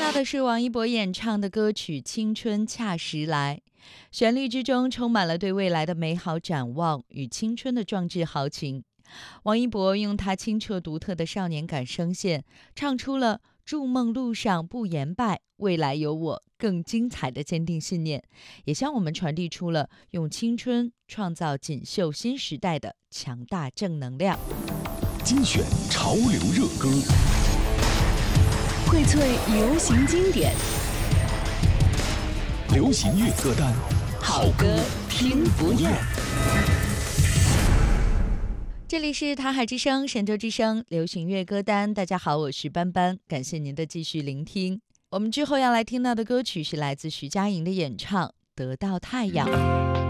到的是王一博演唱的歌曲《青春恰时来》，旋律之中充满了对未来的美好展望与青春的壮志豪情。王一博用他清澈独特的少年感声线，唱出了筑梦路上不言败，未来有我更精彩的坚定信念，也向我们传递出了用青春创造锦绣新时代的强大正能量。 精选潮流热歌， 荟萃流行经典， 流行乐歌单， 好歌听不厌。 这里是台海之声、神州之声流行乐歌单。大家好，我是班班，感谢您的继续聆听。我们之后要来听到的歌曲是来自徐佳莹的演唱《得到太阳》。